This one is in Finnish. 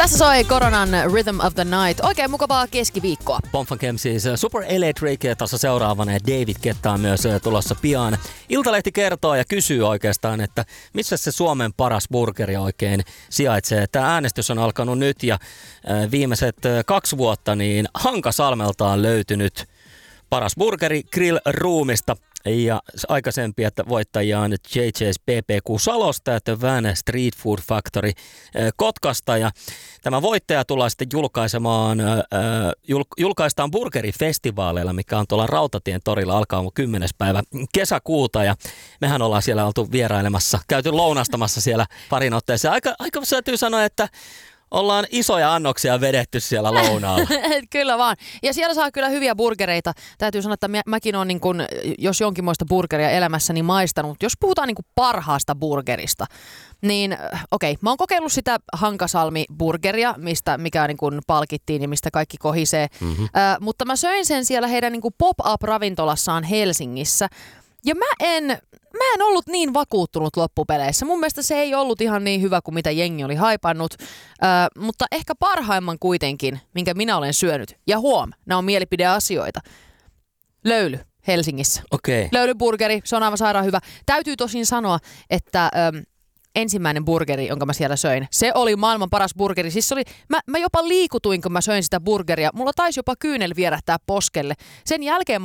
Tässä soi Koronan Rhythm of the Night. Oikein mukavaa keskiviikkoa. Pomfan siis Super Electric tuossa seuraavana ja David Guetta on myös tulossa pian. Iltalehti kertoo ja kysyy oikeastaan, että missä se Suomen paras burgeri oikein sijaitsee. Tämä äänestys on alkanut nyt ja viimeiset 2 vuotta niin Hankasalmelta on löytynyt paras burgeri Grill Roomista. Ja aikaisempia voittajia on JJ's PPQ Salosta ja The Van Street Food Factory Kotkasta. Ja tämä voittaja tullaan sitten julkaistaan burgerifestivaaleilla, mikä on tuolla Rautatien torilla, alkaa 10. päivä kesäkuuta. Ja mehän ollaan siellä oltu vierailemassa, käyty lounastamassa siellä parin otteeseen. Aika täytyy sanoa, että ollaan isoja annoksia vedetty siellä lounaalla. Kyllä vaan. Ja siellä saa kyllä hyviä burgereita. Täytyy sanoa, että mäkin olen, niin kun, jos jonkinmoista burgeria elämässäni maistanut, jos puhutaan niin kun parhaasta burgerista, niin okei, mä oon kokeillut sitä Hankasalmi-burgeria, mikä niin kun palkittiin ja mistä kaikki kohisee. Mutta mä söin sen siellä heidän niin kun pop-up-ravintolassaan Helsingissä. Ja mä en ollut niin vakuuttunut loppupeleissä. Mun mielestä se ei ollut ihan niin hyvä kuin mitä jengi oli haipannut, mutta ehkä parhaimman kuitenkin, minkä minä olen syönyt. Ja nämä on mielipideasioita. Löyly Helsingissä. Okay. Löylyburgeri, se on aivan sairaan hyvä. Täytyy tosin sanoa, että ensimmäinen burgeri, jonka mä siellä söin, se oli maailman paras burgeri. Siis se oli, mä jopa liikutuin, kun mä söin sitä burgeria. Mulla taisi jopa kyynel vierähtää poskelle. Sen jälkeen